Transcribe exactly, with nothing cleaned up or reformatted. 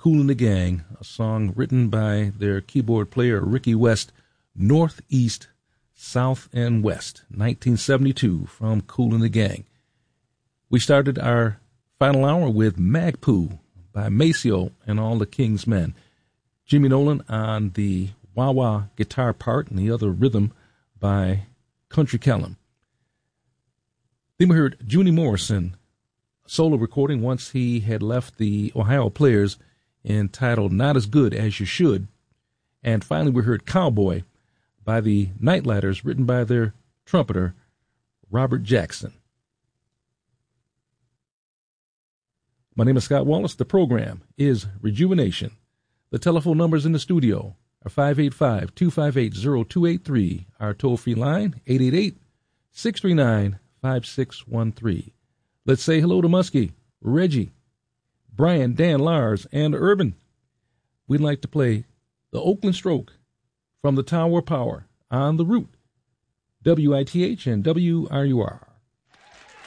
Kool and the Gang, a song written by their keyboard player Ricky West, Northeast, South, and West, nineteen seventy-two, from Kool and the Gang. We started our final hour with Magpoo by Maceo and all the King's Men. Jimmy Nolan on the wah-wah guitar part and the other rhythm by Country Callum. Then we heard Junie Morrison, a solo recording once he had left the Ohio Players, entitled Not As Good As You Should. And finally we heard Cowboy by the Nightlighters, written by their trumpeter, Robert Jackson. My name is Scott Wallace. The program is Rejuvenation. The telephone numbers in the studio are five eight five, two five eight, zero two eight three. Our toll-free line, eight eight eight, six three nine, five six one three. Let's say hello to Muskie, Reggie, Brian, Dan, Lars, and Urban. We'd like to play the Oakland Stroke from the Tower of Power on the Route, W I T H and W R U R.